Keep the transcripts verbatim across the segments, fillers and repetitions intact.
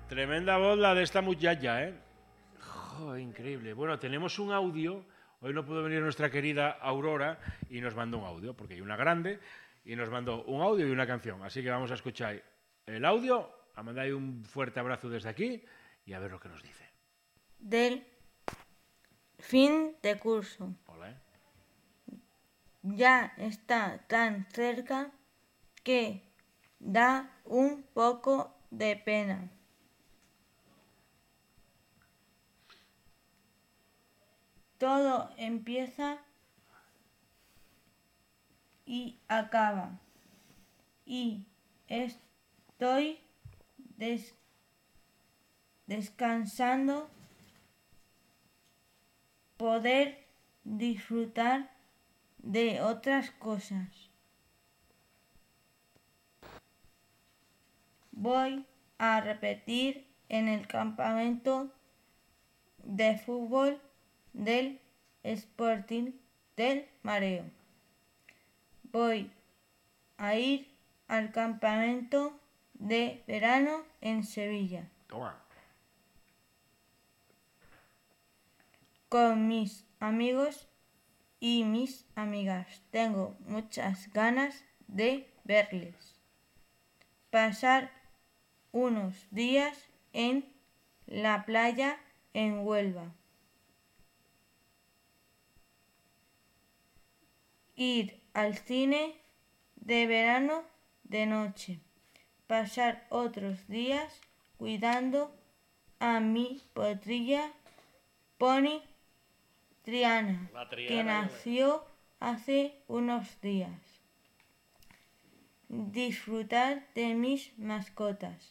Tremenda voz la de esta muchacha, ¿eh? ¡Jo, increíble! Bueno, tenemos un audio. Hoy no pudo venir nuestra querida Aurora y nos mandó un audio, porque hay una grande, y nos mandó un audio y una canción. Así que vamos a escuchar el audio, a mandar un fuerte abrazo desde aquí y a ver lo que nos dice. Del fin de curso. Hola, ¿eh? Ya está tan cerca que da un poco de pena. Todo empieza y acaba. Y estoy des- descansando, poder disfrutar de otras cosas. Voy a repetir en el campamento de fútbol del Sporting del Mareo. Voy a ir al campamento de verano en Sevilla. Toma. Con mis amigos y mis amigas. Tengo muchas ganas de verles. Pasar unos días en la playa en Huelva. Ir al cine de verano de noche. Pasar otros días cuidando a mi potrilla Pony Triana, Triana que nació hace unos días. Disfrutar de mis mascotas.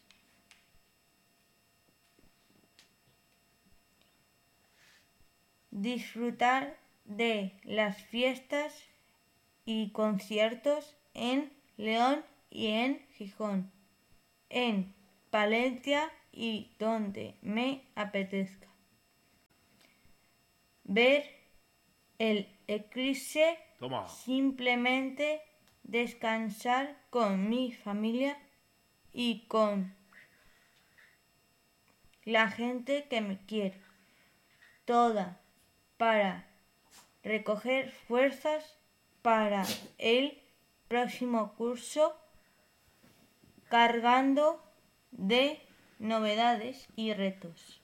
Disfrutar de las fiestas y conciertos en León y en Gijón, en Palencia y donde me apetezca. Ver el eclipse, Toma. simplemente descansar con mi familia y con la gente que me quiere. Toda para recoger fuerzas para el próximo curso, cargando de novedades y retos.